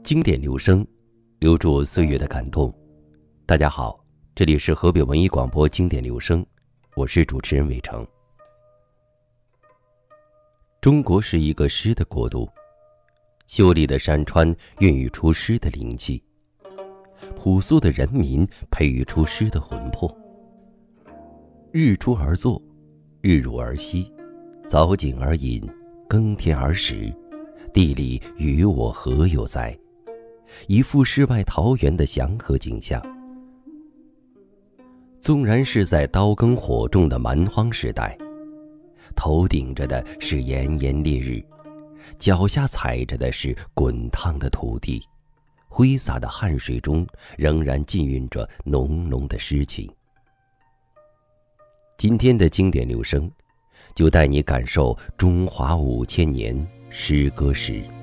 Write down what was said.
经典留声，留住岁月的感动。大家好，这里是河北文艺广播经典留声，我是主持人伟成。中国是一个诗的国度，秀丽的山川孕育出诗的灵气，朴素的人民培育出诗的魂魄。日出而作，日入而息，早景而饮，耕田而食，地里与我何有哉？一副世外桃源的祥和景象。纵然是在刀耕火种的蛮荒时代，头顶着的是炎炎烈日，脚下踩着的是滚烫的土地，挥洒的汗水中仍然浸蕴着浓浓的诗情。今天的经典留声，就带你感受中华5000年诗歌史。